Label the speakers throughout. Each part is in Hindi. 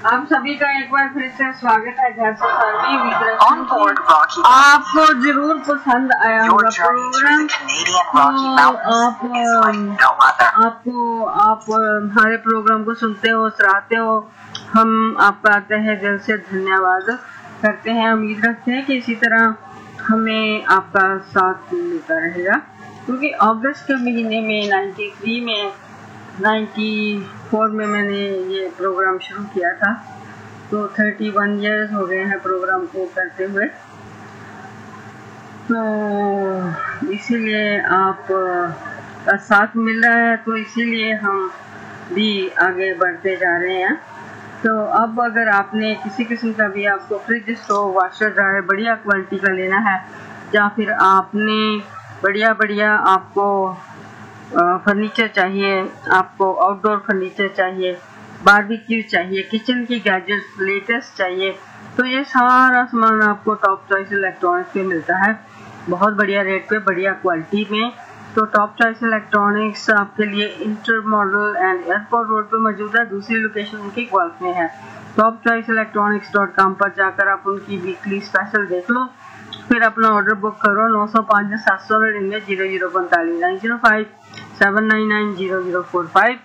Speaker 1: आप सभी का एक बार फिर से स्वागत है घर से आपको जरूर पसंद आया होगा प्रोग्राम। आप हमारे प्रोग्राम को सुनते हो, सराहते हो, हम आपका तहे दिल से धन्यवाद करते हैं। उम्मीद रखते हैं कि इसी तरह हमें आपका साथ मिलता रहेगा, क्योंकि अगस्त के महीने में 94 में मैंने ये प्रोग्राम शुरू किया था, तो 31 इयर्स हो गए हैं प्रोग्राम को करते हुए। तो इसीलिए आप का साथ मिल रहा है, तो इसीलिए हम भी आगे बढ़ते जा रहे हैं। तो अब अगर आपने किसी किस्म का भी आपको फ्रिज, स्टोव, वाशर ड्रायर बढ़िया क्वालिटी का लेना है, या फिर आपने बढ़िया आपको फर्नीचर चाहिए, आपको आउटडोर फर्नीचर चाहिए, बारबेक्यू चाहिए, किचन की गैजेट्स लेटेस्ट चाहिए, तो ये सारा सामान आपको टॉप चॉइस इलेक्ट्रॉनिक्स में मिलता है, बहुत बढ़िया रेट पे, बढ़िया क्वालिटी में। तो टॉप चॉइस इलेक्ट्रॉनिक्स आपके लिए inter model and airport road पे मौजूद है। दूसरी लोकेशन उनकी ग्वाल्फ में है। टॉप चॉइस इलेक्ट्रॉनिक्स.com पर जाकर आप उनकी वीकली स्पेशल देख लो, फिर अपना ऑर्डर बुक करो 905 799 0045 905 799 0045।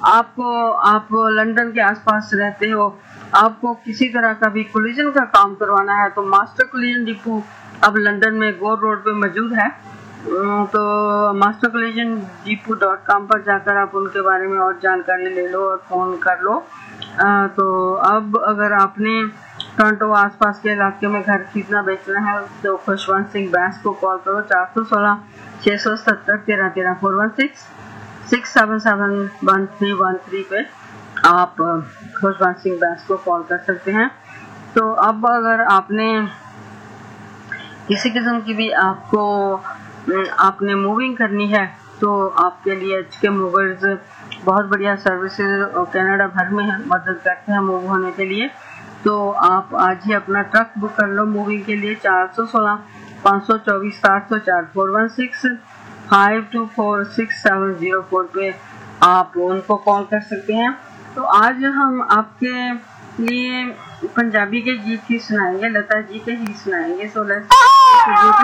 Speaker 1: आप लंदन के आसपास रहते हो, आपको किसी तरह का भी कोलिजन का काम करवाना है, तो मास्टर कोलिजन डिपो अब लंदन में गोर रोड पे मौजूद है। तो mastercollisiondepo.com पर जाकर आप उनके बारे में और जानकारी ले लो और फ़ोन कर लो। तो अब अगर आपने टोरंटो आसपास के इलाके में घर खरीदना बेचना है, तो खुशवंत सिंह बैंस को कॉल करो 416 670 1313 416 677 1313 पे आप खुशवंत सिंह बैंस को कॉल कर सकते हैं। तो अब अगर आपने किसी किस्म की भी आपने मूविंग करनी है, तो आपके लिए HK मूवर्स बहुत बढ़िया सर्विसेज कनाडा भर में मदद करते हैं मूव होने के लिए। तो आप आज ही अपना ट्रक बुक कर लो मूविंग के लिए 416 524 704 416 524 6704 पे आप उनको कॉल कर सकते हैं। तो आज हम आपके लिए पंजाबी के गीत ही सुनाएंगे, लता जी के ही सुनाएंगे। So let's